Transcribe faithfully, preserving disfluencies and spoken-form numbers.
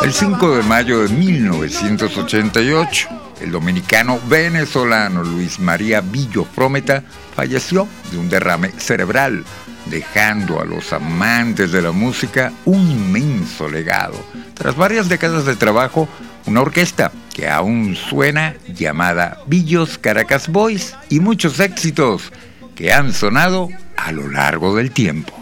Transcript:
El cinco de mayo de mil novecientos ochenta y ocho, el dominicano venezolano Luis María Billo Frometa falleció de un derrame cerebral, dejando a los amantes de la música un inmenso legado. Tras varias décadas de trabajo, una orquesta que aún suena llamada Billos Caracas Boys y muchos éxitos que han sonado a lo largo del tiempo.